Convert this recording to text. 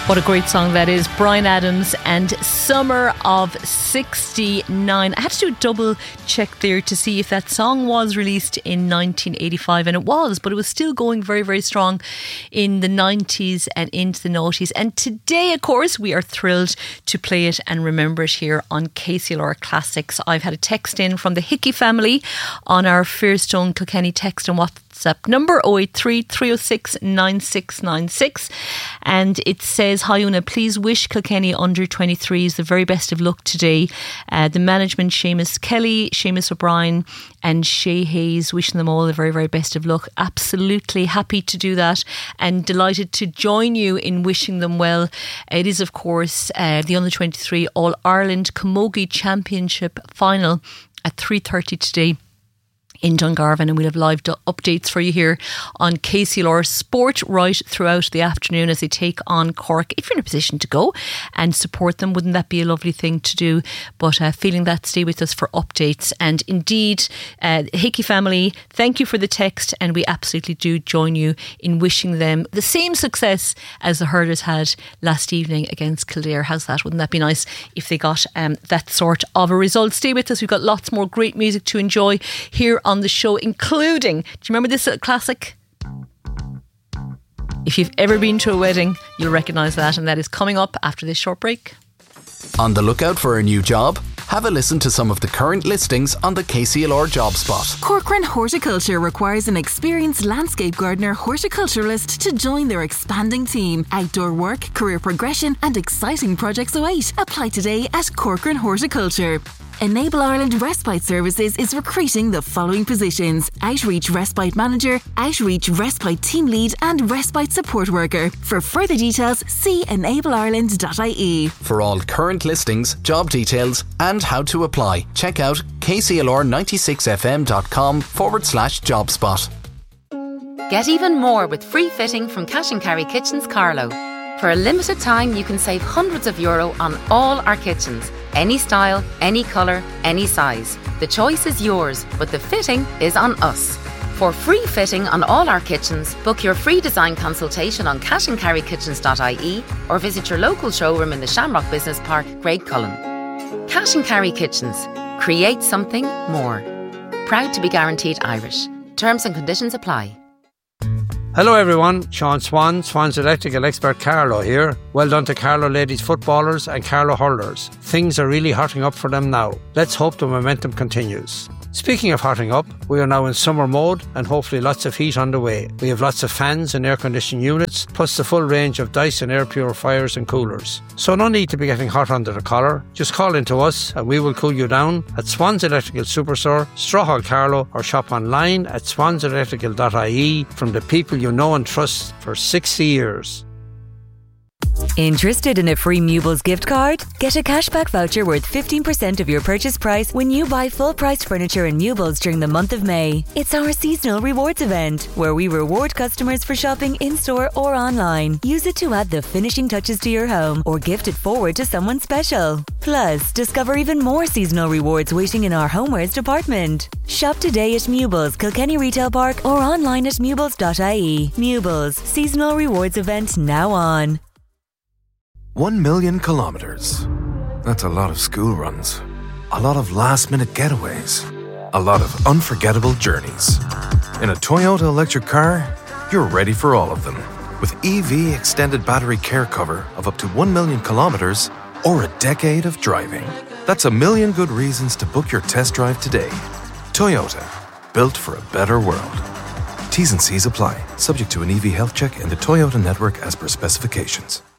What a great song that is. Bryan Adams and Summer of 69. I had to do a double check there to see if that song was released in 1985, and it was, but it was still going very, very strong in the 90s and into the noughties. And today, of course, we are thrilled to play it and remember it here on KCLR Classics. I've had a text in from the Hickey family on our Fairstone Kilkenny text and WhatsApp number 083 306 9696, and it says, "Hi Una, please wish Kilkenny under 23s the very best of luck today. The management, Seamus Kelly, Seamus O'Brien and Shay Hayes, wishing them all the very, very best of luck." Absolutely happy to do that and delighted to join you in wishing them well. It is, of course, the under 23 All Ireland Camogie Championship final at 3:30 today in Dungarvan, and we'll have live updates for you here on KCLR Sport right throughout the afternoon as they take on Cork. If you're in a position to go and support them, wouldn't that be a lovely thing to do? But feeling that, stay with us for updates. And indeed, Hickey family, thank you for the text, and we absolutely do join you in wishing them the same success as the hurlers had last evening against Kildare. How's that? Wouldn't that be nice if they got that sort of a result? Stay with us, we've got lots more great music to enjoy here on the show, including, do you remember this classic? If you've ever been to a wedding, you'll recognise that, and that is coming up after this short break. On the lookout for a new job? Have a listen to some of the current listings on the KCLR Job Spot. Corcoran Horticulture requires an experienced landscape gardener horticulturalist to join their expanding team. Outdoor work, career progression and exciting projects await. Apply today at Corcoran Horticulture. Enable Ireland Respite Services is recruiting the following positions: Outreach Respite Manager, Outreach Respite Team Lead and Respite Support Worker. For further details, see enableireland.ie. For all current listings, job details and how to apply, check out kclr96fm.com/jobspot. Get even more with free fitting from Cash & Carry Kitchens Carlow. For a limited time, you can save hundreds of euro on all our kitchens. Any style, any colour, any size. The choice is yours, but the fitting is on us. For free fitting on all our kitchens, book your free design consultation on cashandcarrykitchens.ie or visit your local showroom in the Shamrock Business Park, Graiguecullen. Cash & Carry Kitchens. Create something more. Proud to be guaranteed Irish. Terms and conditions apply. Hello everyone, Sean Swan, Swan's Electrical Expert Carlow here. Well done to Carlow ladies footballers and Carlow hurlers. Things are really hotting up for them now. Let's hope the momentum continues. Speaking of hotting up, we are now in summer mode and hopefully lots of heat on the way. We have lots of fans and air conditioning units, plus the full range of Dyson air purifiers and coolers. So no need to be getting hot under the collar. Just call into us and we will cool you down at Swan's Electrical Superstore, Strawhall Carlow, or shop online at swanselectrical.ie from the people you know and trust for 60 years. Interested in a free Mewbles gift card? Get a cashback voucher worth 15% of your purchase price when you buy full-priced furniture in Mewbles during the month of May. It's our seasonal rewards event, where we reward customers for shopping in-store or online. Use it to add the finishing touches to your home or gift it forward to someone special. Plus, discover even more seasonal rewards waiting in our homewares department. Shop today at Mewbles, Kilkenny Retail Park, or online at mewbles.ie. Mewbles, seasonal rewards event now on. 1 million kilometres. That's a lot of school runs. A lot of last-minute getaways. A lot of unforgettable journeys. In a Toyota electric car, you're ready for all of them. With EV extended battery care cover of up to 1 million kilometres or a decade of driving. That's a million good reasons to book your test drive today. Toyota, built for a better world. T's and C's apply, subject to an EV health check in the Toyota network as per specifications.